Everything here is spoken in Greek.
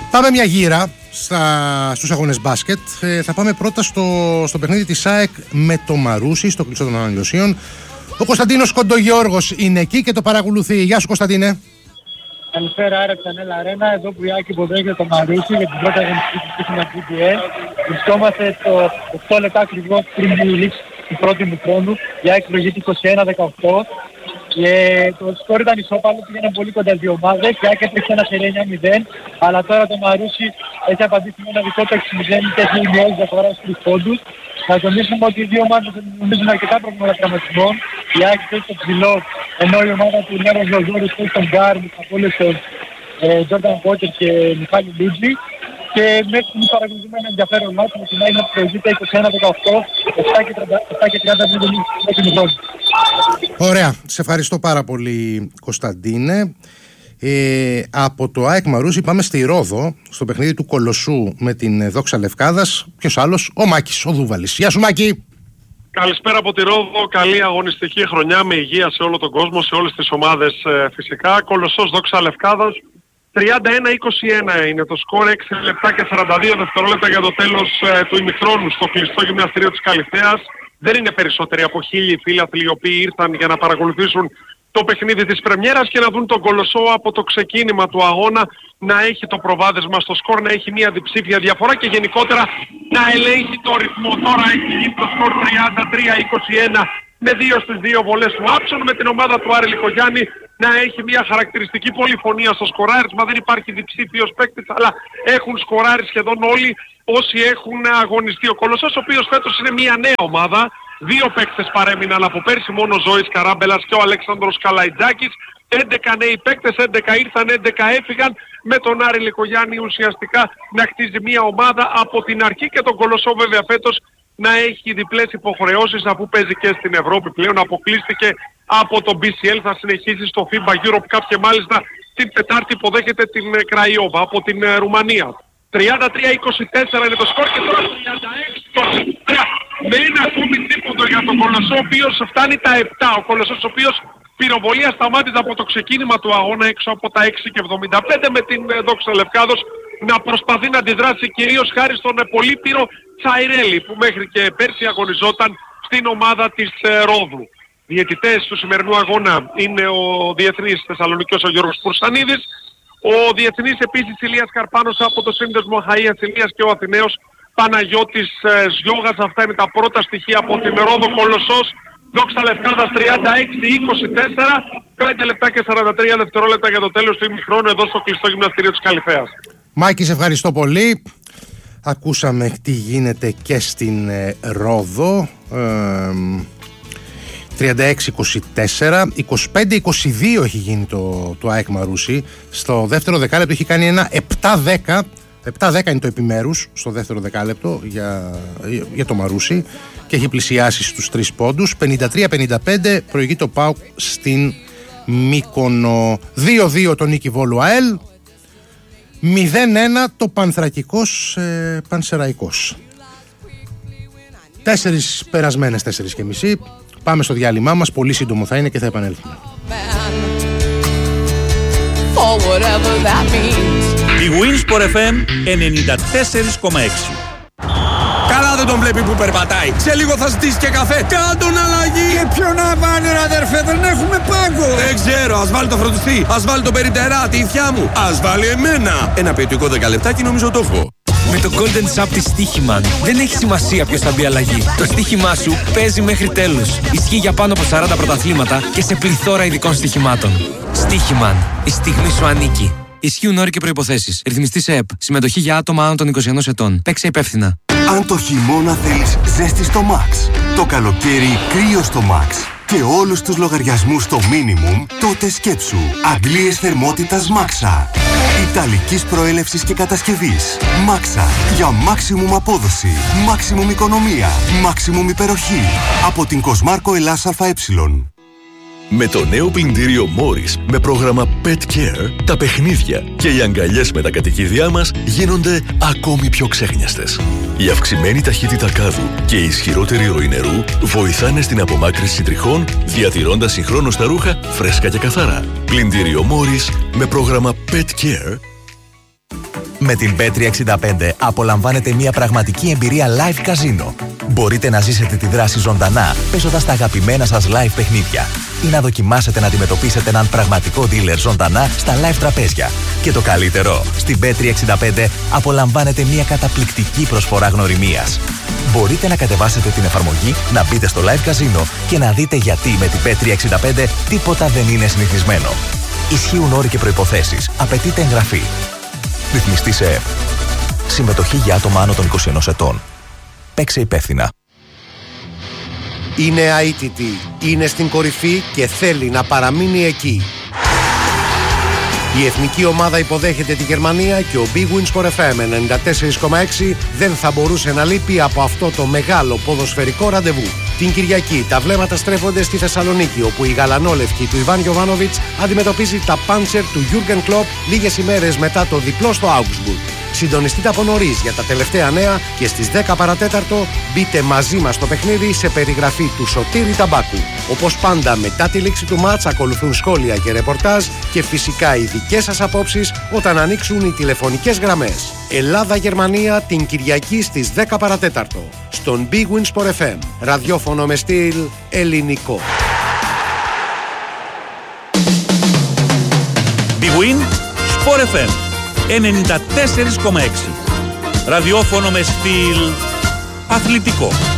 Πάμε μια γύρα στους αγώνες μπάσκετ. Θα πάμε πρώτα στο παιχνίδι της ΑΕΚ με το Μαρούσι, στο κλειστό των Αναλιωσίων. Ο Κωνσταντίνος Κοντογιώργος είναι εκεί και το παρακολουθεί. Γεια σου, Κωνσταντίνε. Καλησπέρα, Άρε Ξανέλα Αρένα. Εδώ που η ΑΕΚ υποδέχεται το Μαρούσι για την πρώτη αγωνιστική του στην GPA. Βρισκόμαστε στο 8 λεπτά ακριβώς πριν τη λήξη του πρώτου ημιχρόνου. Η ΑΕΚ προηγείται 21-18. Και το σκορ ήταν ισόπαλο, πήγαιναν πολύ κοντά δύο ομάδες. Η ΑΕΚ έπαιξε ένα σερί 9-0. Αλλά τώρα το Μαρούσι έχει απαντήσει με ένα δικό του 6-0 και έχει μειώσει διαφορά στους 3 πόντους. Να τονίσουμε ότι οι δύο ομάδες αντιμετωπίζουν αρκετά προβλήματα τραυματισμών. Η ΑΕΚ έχει το ψηλό, ενώ η ομάδα του Νέου Ζωζόρου έχει τον Γκάρ, με τα πόλες των Τζόρνταν Πόκερ και Μιχάλη Λούτζη. Και μέχρι στιγμή παρακολουθούμε ένα ενδιαφέρον μάτι με την ΑΕΚ να προηγείται 21-18, 7 και 30 minutos. Ωραία, σε ευχαριστώ πάρα πολύ, Κωνσταντίνε. Από το ΑΕΚ Μαρούσι πάμε στη Ρόδο, στο παιχνίδι του Κολοσσού με την Δόξα Λευκάδας. Ποιος άλλος? Ο Μάκης, ο Δούβαλης. Γεια σου, Μάκη. Καλησπέρα από τη Ρόδο. Καλή αγωνιστική χρονιά με υγεία σε όλο τον κόσμο, σε όλες τις ομάδες φυσικά. Κολοσσός Δόξα Λευκάδας. 31-21 είναι το σκορ, 6 λεπτά και 42 δευτερόλεπτα για το τέλος του ημιχρόνου στο κλειστό γυμναστήριο της Καλυθέας. Δεν είναι περισσότεροι από 1000 φίλαθλοι οι οποίοι ήρθαν για να παρακολουθήσουν το παιχνίδι της πρεμιέρας και να δουν τον Κολοσσό από το ξεκίνημα του αγώνα να έχει το προβάδισμα στο σκορ, να έχει μια διψήφια διαφορά και γενικότερα να ελέγχει το ρυθμό. Τώρα έχει γίνει το σκορ 33-21 με 2 στις 2 βολές του Άψον, με την ομάδα του Άρη Λικογιάννη να έχει μια χαρακτηριστική πολυφωνία στο σκοράρισμα. Δεν υπάρχει διψήφιος παίκτης, αλλά έχουν σκοράρει σχεδόν όλοι όσοι έχουν αγωνιστεί. Ο Κολοσσός, ο οποίος φέτος είναι μια νέα ομάδα, 2 παίκτες παρέμειναν από πέρσι, μόνο ο Ζώης Καράμπελας και ο Αλέξανδρος Καλαϊτζάκης. 11 νέοι παίκτες, 11 ήρθαν, 11 έφυγαν, με τον Άρη Λικογιάννη ουσιαστικά να χτίζει μια ομάδα από την αρχή και τον Κολοσσό βέβαια φέτος να έχει διπλές υποχρεώσεις αφού παίζει και στην Ευρώπη πλέον. Αποκλείστηκε από το BCL, θα συνεχίσει στο FIBA Europe Cup και μάλιστα την Τετάρτη υποδέχεται την Κραϊόβα από την Ρουμανία. 33-24 είναι το σκορ και τώρα 36-23 με ένα ακόμη τρίποντο για τον Κολοσσό, ο οποίος φτάνει τα 7. Ο Κολοσσός ο οποίος πυροβολία σταμάτησε από το ξεκίνημα του αγώνα έξω από τα 6:75 με την Δόξα Λευκάδος να προσπαθεί να αντιδράσει κυρίως χάρη στον πολύπυρο Τσαϊρέλη που μέχρι και πέρσι αγωνιζόταν στην ομάδα της Ρόδου. Διαιτητές του σημερινού αγώνα είναι ο Διεθνής Θεσσαλονικιός ο Γιώργος Κουρσανίδης, ο Διεθνής επίσης Ηλίας Καρπάνος από το Σύνδεσμο Αχαΐας Ηλίας και ο Αθηναίος Παναγιώτης Ζιώγας. Αυτά είναι τα πρώτα στοιχεία από την Ρόδο. Κολοσσός Δόξα Λευκάδας 36-24, 5 λεπτά και 43 δευτερόλεπτα για το τέλος του ημιχρόνου εδώ στο κλειστό γυμναστήριο της Καλυθέας. Μάκη, σε ευχαριστώ πολύ. Ακούσαμε τι γίνεται και στην Ρόδο. 36-24, 25-22 έχει γίνει το ΑΕΚ Μαρούσι. Στο δεύτερο δεκάλεπτο έχει κάνει ένα 7-10. 7-10 είναι το επιμέρους στο δεύτερο δεκάλεπτο για το Μαρούσι και έχει πλησιάσει στους 3 πόντους. 53-55 προηγεί το ΠΑΟΚ στην Μύκονο. 2-2 το νίκη Βόλου ΑΕΛ. 0-1 το Πανθρακικός Πανσεραϊκός. 4 περασμένες 4:30. Πάμε στο διάλειμμά μας, πολύ σύντομο θα είναι και θα επανέλθουμε. Η Winsport FM 94,6. Καλά δεν τον βλέπει που περπατάει. Σε λίγο θα ζητήσει και καφέ. Κάντον αλλαγή. Και ποιο να βάλει ρε αδερφέ, δεν έχουμε πάγκο. Δεν ξέρω, ας βάλει το φροντιστή. Ας βάλει το περιπτερά, τη ηθιά μου. Ας βάλει εμένα. Ένα ποιοτικό 10 λεπτάκι νομίζω το έχω. Με το Golden Shop της Στοίχημαν δεν έχει σημασία ποιος θα μπει αλλαγή. Το στοίχημά σου παίζει μέχρι τέλους. Ισχύει για πάνω από 40 πρωταθλήματα και σε πληθώρα ειδικών στοιχημάτων. Στοίχημαν. Η στιγμή σου ανήκει. Ισχύουν όροι και προϋποθέσεις. Ρυθμιστής ΕΕΠ. Συμμετοχή για άτομα άνω των 21 ετών. Παίξε υπεύθυνα. Αν το χειμώνα θέλεις ζέστη στο Max, το καλοκαίρι κρύο στο Max και όλους τους λογαριασμούς στο minimum, τότε σκέψου αντλίες θερμότητας Maxa. Ιταλικής προέλευσης και κατασκευής. Maxa. Για maximum απόδοση, maximum οικονομία, maximum υπεροχή. Από την Κοσμάρκο Ελλάς ΑΕ. Με το νέο πλυντήριο Morris με πρόγραμμα Pet Care, τα παιχνίδια και οι αγκαλιές με τα κατοικίδια μας γίνονται ακόμη πιο ξέχνιαστες. Η αυξημένη ταχύτητα κάδου και η ισχυρότερη ροή νερού βοηθάνε στην απομάκρυνση τριχών, διατηρώντας συγχρόνως τα ρούχα φρέσκα και καθαρά. Πλυντήριο Morris με πρόγραμμα Pet Care. Με την Bet365 απολαμβάνετε μια πραγματική εμπειρία live καζίνο. Μπορείτε να ζήσετε τη δράση ζωντανά παίζοντας τα αγαπημένα σας live παιχνίδια ή να δοκιμάσετε να αντιμετωπίσετε έναν πραγματικό dealer ζωντανά στα live τραπέζια. Και το καλύτερο, στην Bet365 απολαμβάνετε μια καταπληκτική προσφορά γνωριμίας. Μπορείτε να κατεβάσετε την εφαρμογή, να μπείτε στο live καζίνο και να δείτε γιατί με την Bet365 τίποτα δεν είναι συνηθισμένο. Ισχύουν όροι και προϋποθέσεις. Απαιτείται εγγραφή. Ρυθμιστή σε ΕΠ. Συμμετοχή για άτομα άνω των 21 ετών. Παίξε υπεύθυνα. Είναι αίτητη, είναι στην κορυφή και θέλει να παραμείνει εκεί. Η εθνική ομάδα υποδέχεται τη Γερμανία και ο Big Win Sport FM 94,6 δεν θα μπορούσε να λείπει από αυτό το μεγάλο ποδοσφαιρικό ραντεβού. Την Κυριακή τα βλέμματα στρέφονται στη Θεσσαλονίκη, όπου η γαλανόλευκη του Ιβάν Γιοβάνοβιτς αντιμετωπίζει τα Πάντσερ του Γιούργεν Κλοπ λίγες ημέρες μετά το διπλό στο Augsburg. Συντονιστείτε από νωρίς για τα τελευταία νέα και στις 10 παρατέταρτο μπείτε μαζί μας στο παιχνίδι σε περιγραφή του Σωτήρη Ταμπάκου. Όπως πάντα, μετά τη λήξη του μάτς ακολουθούν σχόλια και ρεπορτάζ και φυσικά οι δικές σας απόψεις όταν ανοίξουν οι τηλεφωνικές γραμμές. Ελλάδα-Γερμανία την Κυριακή στις 10 παρατέταρτο στον Big Win Sport FM. Ραδιόφωνο με στυλ ελληνικό. Big Win Sport FM 94,6. Ραδιόφωνο με στυλ αθλητικό.